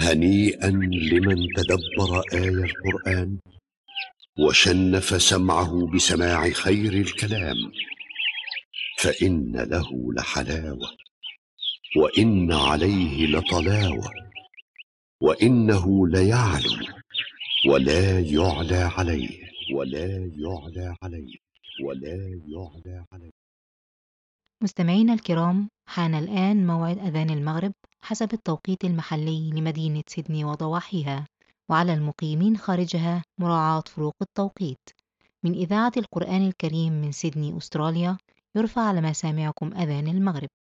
هنيئا لمن تدبر آي القرآن وشنف سمعه بسماع خير الكلام، فإن له لحلاوة وإن عليه لطلاوة، وإنه ليعلو ولا يعلى عليه مستمعينا الكرام، حان الآن موعد أذان المغرب حسب التوقيت المحلي لمدينة سيدني وضواحيها، وعلى المقيمين خارجها مراعاة فروق التوقيت. من إذاعة القرآن الكريم من سيدني أستراليا، يرفع على مسامعكم أذان المغرب.